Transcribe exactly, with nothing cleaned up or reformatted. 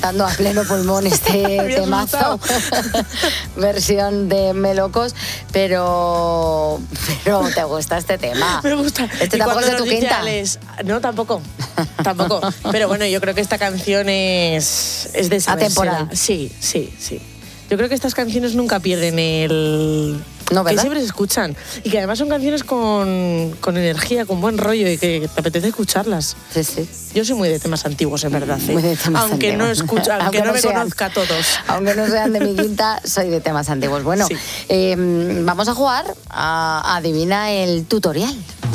dando a pleno pulmón este temazo, versión de Melocos, pero, pero ¿te gusta este tema? Me gusta. Este tampoco es de tu quinta. Alex, no, tampoco, tampoco. Pero bueno, yo creo que esta canción es, es de esa atemporal. Sí, sí, sí. Yo creo que estas canciones nunca pierden el... No, ¿verdad? Que siempre se escuchan. Y que además son canciones con, con energía, con buen rollo y que te apetece escucharlas. Sí, sí. Yo soy muy de temas antiguos, en verdad. ¿eh? Muy de temas aunque antiguos. No escucho, aunque, aunque no, no me sean, conozca a todos. Aunque no sean de mi quinta, soy de temas antiguos. Bueno, sí. eh, vamos a jugar a Adivina el tutorial.